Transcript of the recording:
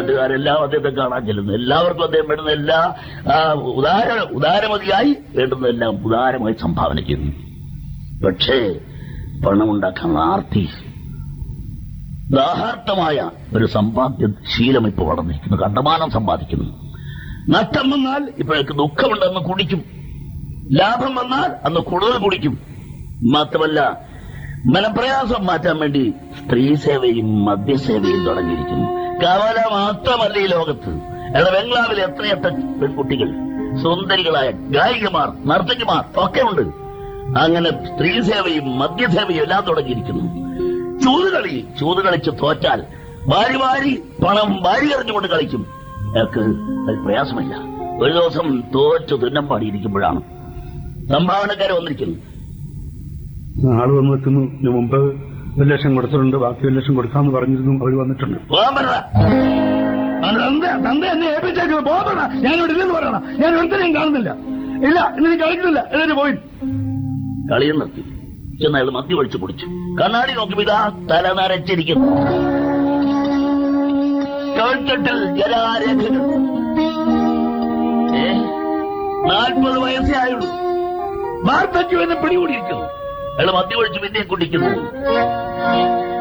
നാട്ടുകാരെല്ലാം അദ്ദേഹത്തെ കാണാൻ ചെല്ലുന്നു. എല്ലാവർക്കും അദ്ദേഹം വേണ്ടുന്ന എല്ലാ ഉദാരമതിയായി വേണ്ടുന്നതെല്ലാം ഉദാരമായി സംഭാവന ചെയ്യുന്നു. പക്ഷേ പണമുണ്ടാക്കാൻ ആർത്തി, ദാഹാർത്ഥമായ ഒരു സമ്പാദ്യ ശീലം ഇപ്പോൾ വളർന്നിരിക്കുന്നു. കണ്ടമാനം സമ്പാദിക്കുന്നു. നഷ്ടം വന്നാൽ ഇപ്പോഴേക്ക് ദുഃഖമുണ്ടെന്ന് കുടിക്കും, ലാഭം വന്നാൽ അന്ന് കൂടുതൽ കുടിക്കും. മാത്രമല്ല മനപ്രയാസം മാറ്റാൻ വേണ്ടി സ്ത്രീ സേവയും മദ്യസേവയും തുടങ്ങിയിരിക്കുന്നു. കവല മാത്രമല്ല ഈ ലോകത്ത്, അയാളുടെ ബംഗ്ലാവിൽ എത്രയെത്ര പെൺകുട്ടികൾ, സുന്ദരികളായ ഗായികമാർ, നർത്തകിമാർ ഒക്കെ ഉണ്ട്. അങ്ങനെ സ്ത്രീ സേവയും മദ്യസേവയും എല്ലാം തുടങ്ങിയിരിക്കുന്നു. ചൂത് കളിച്ച് തോറ്റാൽ വാരി പണം വാരി എറിഞ്ഞുകൊണ്ട് കളിക്കും. അയാൾക്ക് അത് പ്രയാസമില്ല. ഒരു ദിവസം തോറ്റു തുന്നം പാടിയിരിക്കുമ്പോഴാണ് സംഭാവനക്കാരെ വന്നിരിക്കുന്നു. ആള് വന്ന് വെക്കുന്നു. മുമ്പ് 1 ലക്ഷം കൊടുത്തിട്ടുണ്ട്, ബാക്കി 1 ലക്ഷം കൊടുക്കാന്ന് പറഞ്ഞിരുന്നു. അവർ വന്നിട്ടുണ്ട്. തന്ത എന്നെ ഏൽപ്പിച്ചേക്കുന്നത് പോകണ. ഞാനിവിടെ ഇല്ലെന്ന് പറയണം. ഞാൻ ഒരുത്തരെയും കാണുന്നില്ല. ഇല്ല, ഇന്ന് കളിക്കുന്നില്ല. എന്നിട്ട് പോയി കളിയും നിർത്തി. ചെന്ന് അയാൾ മദ്യം ഒഴിച്ചു കുടിച്ചു. കണ്ണാടി നോക്കി ഇതാ തല നരച്ചിരിക്കുന്നു. കഴുത്തട്ടിൽ ജലാരേഖകൾ. 40 വയസ്സേ ആയുള്ളൂ. വാർദ്ധക്യം എന്നെ പിടികൂടിയിരിക്കുന്നു. അയാൾ മദ്യം ഒഴിച്ച് പിന്നെയും കുടിക്കുന്നു.